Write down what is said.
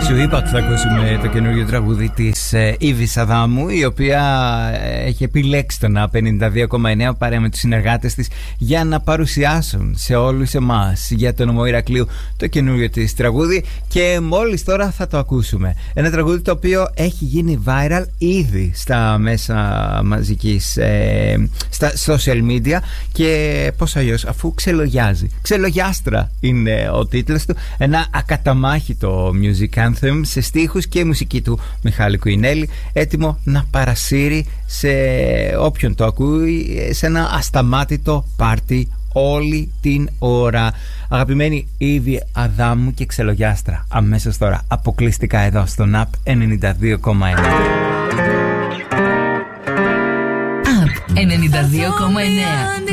Σου είπα ότι θα ακούσουμε το καινούργιο τραγούδι της Ήβης Αδάμου, η οποία έχει επιλέξει τον ΑΠ 92,9 παρέα με τους συνεργάτες της για να παρουσιάσουν σε όλους εμάς για το νομό Ηρακλείου το καινούργιο της τραγούδι, και μόλις τώρα θα το ακούσουμε. Ένα τραγούδι το οποίο έχει γίνει viral ήδη στα μέσα μαζικής, στα social media, και πώς αλλιώς, αφού ξελογιάζει. Ξελογιάστρα είναι ο τίτλος του. Ένα ακαταμάχητο music anthem σε στίχους και μουσική του Μιχάλη Κουινέλη, έτοιμο να παρασύρει σε όποιον το ακούει σε ένα ασταμάτητο πάρτι όλη την ώρα. Αγαπημένη Ήβη Αδάμου και Ξελογιάστρα, αμέσως τώρα, αποκλειστικά εδώ στον ΑΠ 92,1. ΑΠ 92,9.